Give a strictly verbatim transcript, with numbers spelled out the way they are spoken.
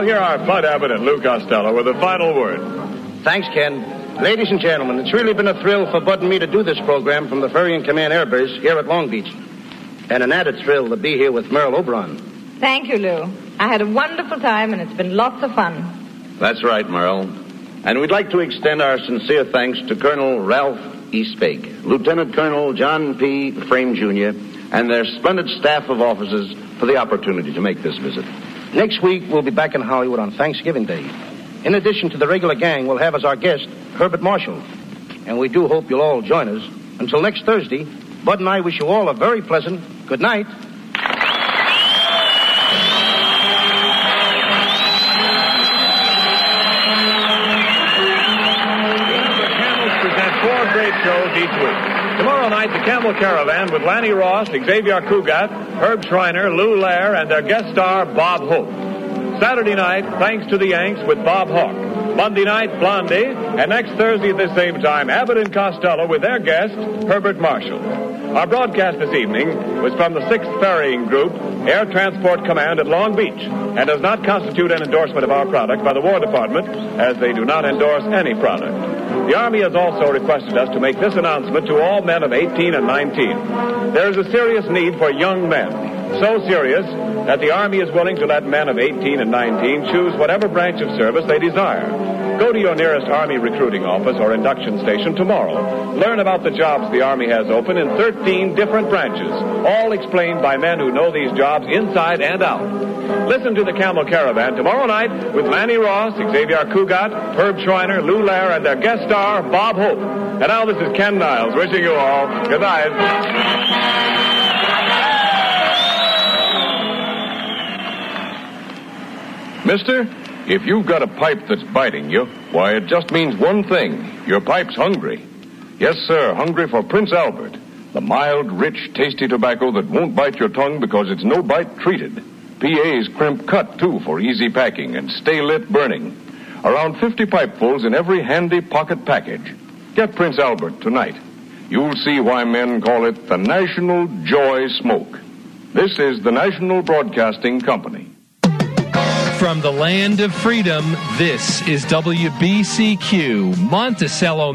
here are Bud Abbott and Lou Costello with a final word. Thanks, Ken. Ladies and gentlemen, it's really been a thrill for Bud and me to do this program from the Ferry and Command Air Base here at Long Beach. And an added thrill to be here with Merle Oberon. Thank you, Lou. I had a wonderful time, and it's been lots of fun. That's right, Merle. And we'd like to extend our sincere thanks to Colonel Ralph E. Spake, Lieutenant Colonel John P. Frame, Junior, and their splendid staff of officers for the opportunity to make this visit. Next week, we'll be back in Hollywood on Thanksgiving Day. In addition to the regular gang, we'll have as our guest Herbert Marshall. And we do hope you'll all join us. Until next Thursday, Bud and I wish you all a very pleasant good night. The Camels present four great shows each week. Tomorrow night, the Camel Caravan with Lanny Ross, Xavier Cugat, Herb Schreiner, Lou Lair, and their guest star, Bob Hope. Saturday night, Thanks to the Yanks with Bob Hawke. Monday night, Blondie. And next Thursday at the same time, Abbott and Costello with their guest, Herbert Marshall. Our broadcast this evening was from the sixth Ferrying Group, Air Transport Command at Long Beach, and does not constitute an endorsement of our product by the War Department, as they do not endorse any product. The Army has also requested us to make this announcement to all men of eighteen and nineteen. There is a serious need for young men. So serious that the Army is willing to let men of eighteen and nineteen choose whatever branch of service they desire. Go to your nearest Army recruiting office or induction station tomorrow. Learn about the jobs the Army has open in thirteen different branches, all explained by men who know these jobs inside and out. Listen to the Camel Caravan tomorrow night with Lanny Ross, Xavier Cugat, Herb Schreiner, Lou Lair, and their guest star, Bob Hope. And now this is Ken Niles wishing you all good night. Mister, if you've got a pipe that's biting you, why, it just means one thing. Your pipe's hungry. Yes, sir, hungry for Prince Albert, the mild, rich, tasty tobacco that won't bite your tongue because it's no-bite treated. P A's crimp cut, too, for easy packing and stay-lit burning. Around fifty pipefuls in every handy pocket package. Get Prince Albert tonight. You'll see why men call it the National Joy Smoke. This is the National Broadcasting Company. From the land of freedom, this is W B C Q, Monticello,